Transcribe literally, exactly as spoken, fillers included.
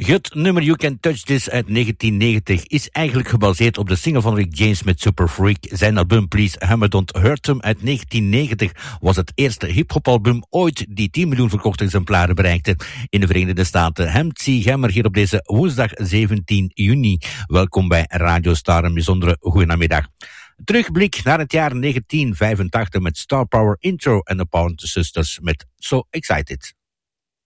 Het nummer You Can Touch This uit negentien negentig is eigenlijk gebaseerd op de single van Rick James met Super Freak. Zijn album Please Hammer Don't Hurt Him uit negentien negentig was het eerste hip-hop album ooit die tien miljoen verkochte exemplaren bereikte in de Verenigde Staten. Hem zie Hammer hier op deze woensdag zeventien juni. Welkom bij Radio Star, een bijzondere goeiemiddag. Terugblik naar het jaar negentien vijfentachtig met Star Power Intro en de Pound Sisters met So Excited.